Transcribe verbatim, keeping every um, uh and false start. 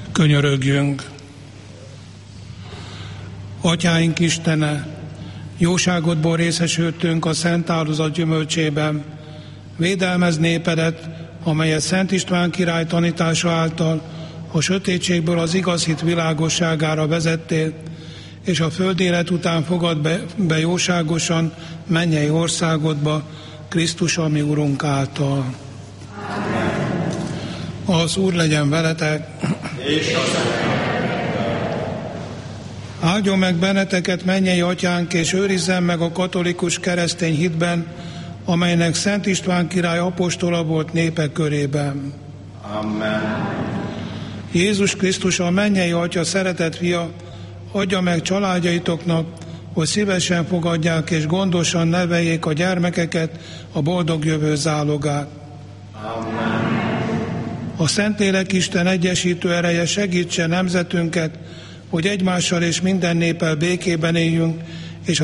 Könyörögjünk. Atyáink Istene, jóságodból részesültünk a szent áldozat gyümölcsében. Védelmez népedet, amelyet Szent István király tanítása által a sötétségből az igaz hit világosságára vezettél, és a földélet után fogad be, be jóságosan mennyei országodba, Krisztus, a mi Urunk által. Amen. Az Úr legyen veletek, és áldjon meg benneteket mennyei Atyánk, és őrizzen meg a katolikus keresztény hitben, amelynek Szent István király apostola volt népek körében. Amen. Jézus Krisztus, a mennyei Atya szeretett fia, adja meg családjaitoknak, hogy szívesen fogadják és gondosan neveljék a gyermekeket, a boldog jövő zálogát. Amen. A Szentlélek Isten egyesítő ereje segítse nemzetünket, hogy egymással és minden néppel békében éljünk,